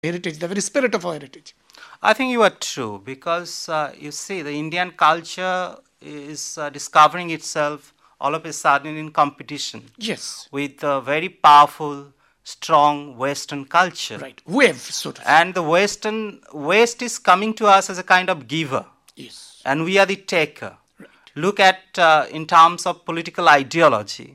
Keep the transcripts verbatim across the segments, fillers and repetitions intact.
heritage, the very spirit of our heritage. I think you are true, because uh, you see, the Indian culture is uh, discovering itself all of a sudden in competition Yes. with a very powerful, strong Western culture. Right. Wave, so to say. And the Western West is coming to us as a kind of giver, Yes. and we are the taker. Right. Look at uh, in terms of political ideology.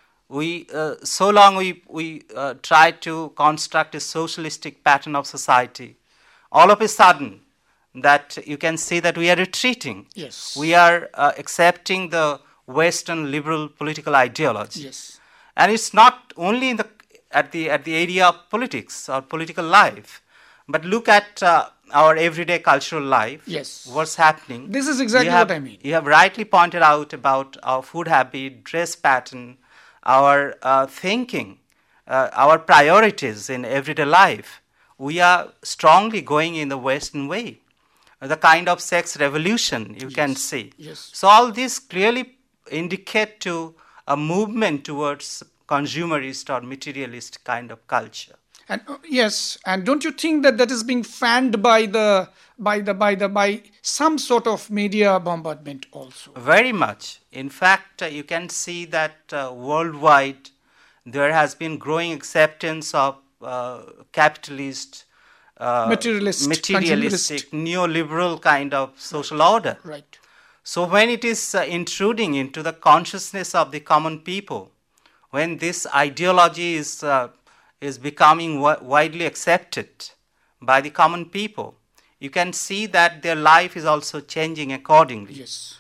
We uh, so long we we uh, try to construct a socialistic pattern of society. All of a sudden, that you can see that we are retreating. Yes. We are uh, accepting the Western liberal political ideology. Yes. And it's not only in the at the at the area of politics or political life, but look at uh, our everyday cultural life. Yes. What's happening? This is exactly You have- what I mean. You have rightly pointed out about our food habit, dress pattern, our uh, thinking, uh, our priorities in everyday life. We are strongly going in the Western way. The kind of sex revolution you can see. Yes. So all this clearly indicate to a movement towards consumerist or materialist kind of culture. And uh, yes, and don't you think that that is being fanned by the by the by the by some sort of media bombardment also? Very much. In fact, uh, you can see that uh, worldwide there has been growing acceptance of uh, capitalist, uh, Materialist, materialistic, neoliberal kind of social order. Right. So when it is uh, intruding into the consciousness of the common people, when this ideology is uh, is becoming wi- widely accepted by the common people, you can see that their life is also changing accordingly. Yes.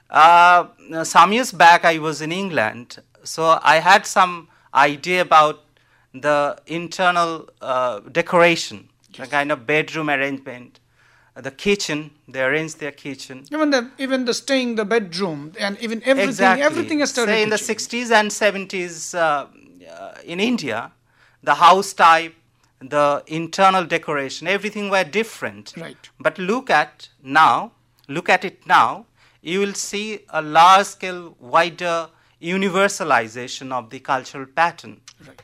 Uh, some years back, I was in England, so I had some idea about the internal uh, decoration, the kind of bedroom arrangement, uh, the kitchen. They arrange their kitchen. Even the even the staying, the bedroom, and even everything, Exactly. everything has started. Say in to the change. sixties and seventies uh, uh, in India, the house type, the internal decoration, everything were different. Right. But look at now, look at it now, you will see a large scale, wider universalization of the cultural pattern. Right.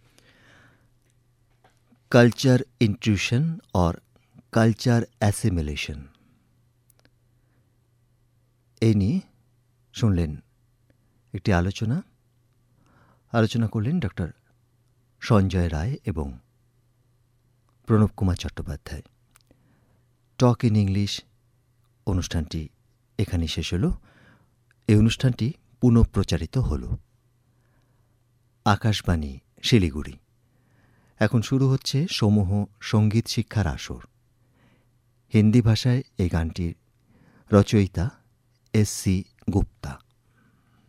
Culture intrusion or culture assimilation. এই নিয়ে শুনলেন একটি আলোচনা আলোচনা করলেন doctor Sanjay Roy এবং Pranab Kumar Chattopadhyay. Talk in English অনুষ্ঠানটি এখানেই শেষ হলো। এই অনুষ্ঠানটি পুনঃপ্রচারিত হল আকাশবাণী শিলিগুড়ি। এখন শুরু হচ্ছে সমূহ সঙ্গীত শিক্ষার আসর। হিন্দি ভাষায় এই গানটির রচয়িতা এস সি গুপ্তা।